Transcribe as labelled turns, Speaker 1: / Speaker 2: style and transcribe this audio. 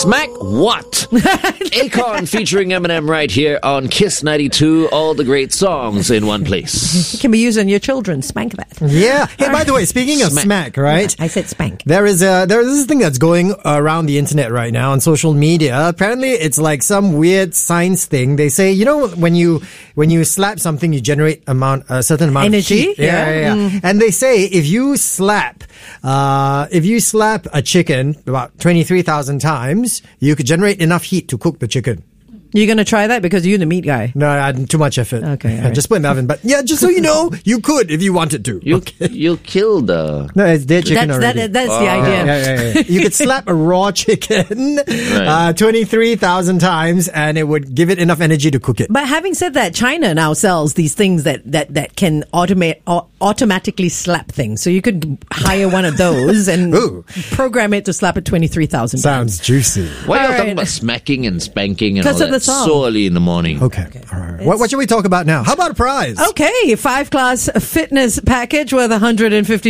Speaker 1: Smack what? Akon featuring Eminem right here on Kiss 92. All the great songs in one place.
Speaker 2: It can be used on your children. Spank that.
Speaker 3: Yeah. Hey, by the way, speaking of smack, right?
Speaker 2: I said spank.
Speaker 3: There's this thing that's going around the internet right now on social media. Apparently, it's like some weird science thing. They say, when you slap something, you generate a certain amount
Speaker 2: energy.
Speaker 3: of heat. Yeah. And they say if you slap a chicken about 23,000 times, you could generate enough heat to cook the chicken.
Speaker 2: You're going to try that because you're the meat guy?
Speaker 3: No, I had too much effort.
Speaker 2: Okay. Right.
Speaker 3: Just put it in the oven. But yeah, just so you know, you could if you wanted to.
Speaker 1: You'll kill the...
Speaker 3: No, it's dead chicken already.
Speaker 2: That's the idea.
Speaker 3: Yeah. You could slap a raw chicken 23,000 times and it would give it enough energy to cook it.
Speaker 2: But having said that, China now sells these things that can automatically slap things. So you could hire one of those and program it to slap it 23,000 times.
Speaker 3: Sounds juicy.
Speaker 1: Why are you talking about smacking and spanking and all that?
Speaker 2: Of the song.
Speaker 1: So early in the morning.
Speaker 3: Okay. All right. What should we talk about now? How about a prize?
Speaker 2: Okay, 5-class fitness package worth $150.